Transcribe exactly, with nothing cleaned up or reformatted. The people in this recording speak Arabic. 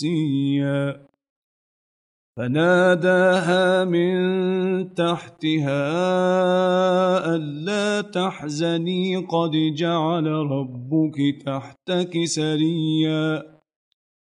حسيا فناداها من تحتها ألا تحزني قد جعل ربك تحتك سريا